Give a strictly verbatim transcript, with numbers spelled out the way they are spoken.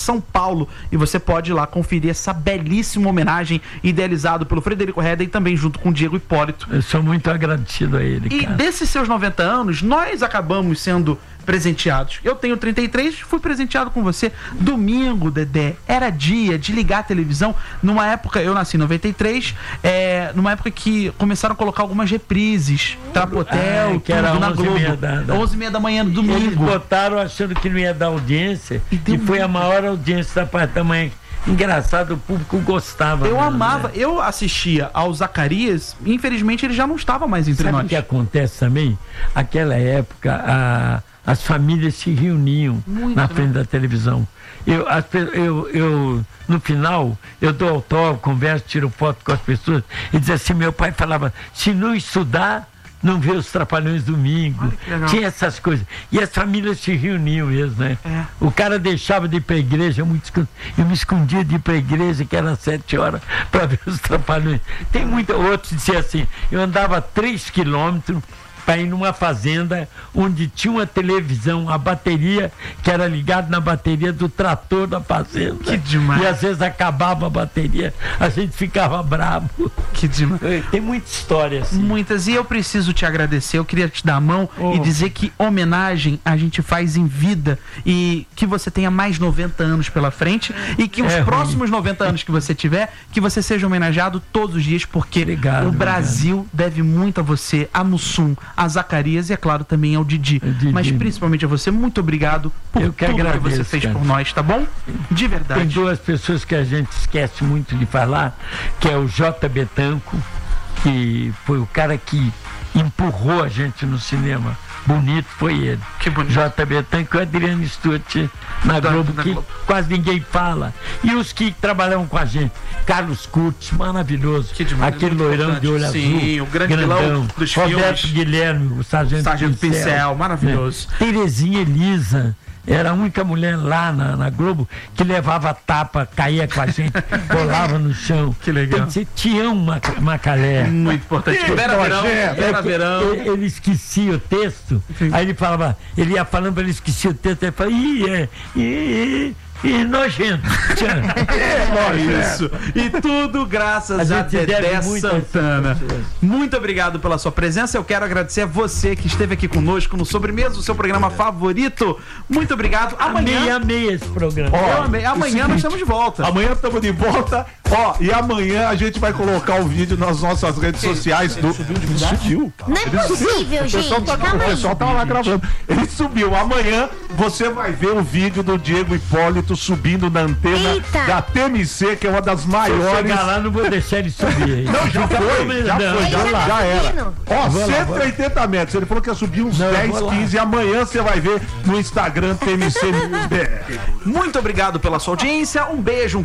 São Paulo, e você pode ir lá conferir essa belíssima homenagem idealizado pelo Frederico Redden e também junto com o Diego Hipólito. Eu sou muito agradecido a ele, E cara. desses seus noventa anos, nós acabamos sendo presenteados. Eu tenho trinta e três, fui presenteado com você. Domingo, Dedé, era dia de ligar a televisão. Numa época, eu nasci em noventa e três, é, numa época que começaram a colocar algumas reprises. Trapotel, ah, que era na onze Globo. e meia da, da... onze e meia da manhã do domingo. Eles botaram achando que não ia dar audiência, e, e foi muito... a maior audiência da parte da manhã. Engraçado, o público gostava. Eu mesmo, amava, né? Eu assistia ao Zacarias, infelizmente ele já não estava mais entre Sabe nós. o que acontece também? Aquela época, a, as famílias se reuniam muito, na frente, né, da televisão. Eu, as, eu, eu, no final, eu dou autógrafo, converso, tiro foto com as pessoas e diz assim, meu pai falava, se não estudar, não vê os Trapalhões domingo. Tinha essas coisas. E as famílias se reuniam mesmo, né? É. O cara deixava de ir pra igreja, eu, muito, eu me escondia de ir pra igreja, que era sete horas, para ver os Trapalhões. Tem muita, outros diziam assim, eu andava três quilômetros para ir numa fazenda onde tinha uma televisão, a bateria que era ligada na bateria do trator da fazenda. Que demais. E às vezes acabava a bateria, a gente ficava bravo. Que demais. Tem muita história assim. Muitas, e eu preciso te agradecer, eu queria te dar a mão oh. e dizer que homenagem a gente faz em vida e que você tenha mais noventa anos pela frente e que os é próximos ruim. noventa anos que você tiver, que você seja homenageado todos os dias, porque obrigado, o Brasil obrigado. deve muito a você, a Mussum, a Zacarias e, é claro, também ao Didi. Didi. Mas principalmente a você, muito obrigado por eu que tudo agradeço, que você fez cara. por nós, tá bom? De verdade. Tem duas pessoas que a gente esquece muito de falar, que é o J. Betanco, que foi o cara que empurrou a gente no cinema. Bonito foi ele. Que bonito. J. Betanco e o Adriano Stuart na da, Globo, da que Globo. quase ninguém fala. E os que trabalham com a gente. Carlos Curtis, maravilhoso. Que demais, aquele loirão de olho Sim, azul. Sim, o grande vilão dos Roberto filmes. Guilherme, o Sargento, Sargento Pincel. Pincel, maravilhoso. É. Terezinha Elisa. Era a única mulher lá na, na Globo que levava tapa, caía com a gente, rolava no chão. Que legal. Você Tião Macalé. Muito importante. Que Vera Verão. Vera Verão. Ele, ele esquecia o texto, sim. Aí ele falava, ele ia falando, ele esquecia o texto, ele falava, ih, é, ih, E nojento. É isso. E tudo graças a, a Dedé Santana. Muito obrigado pela sua presença. Eu quero agradecer a você que esteve aqui conosco no Sobremesa, o seu programa favorito. Muito obrigado. Amanhã. Amei, amei esse programa. Ó, eu amei. Amanhã nós estamos de volta. Amanhã estamos de volta. Ó, e amanhã a gente vai colocar o vídeo nas nossas redes sociais. Do... Ele subiu? Não é possível, gente. O pessoal tá, o pessoal tá lá gravando. Ele subiu. Amanhã você vai ver o vídeo do Diego Hipólito subindo na antena Eita. da T M C, que é uma das maiores. Se eu chegar lá, não vou deixar ele subir. Não, já foi, já não, foi, já, já, já era. Ó, vou cento e oitenta lá, metros. Ele falou que ia subir uns não, dez, quinze. E amanhã você vai ver no Instagram T M C News B R. Muito obrigado pela sua audiência. Um beijo.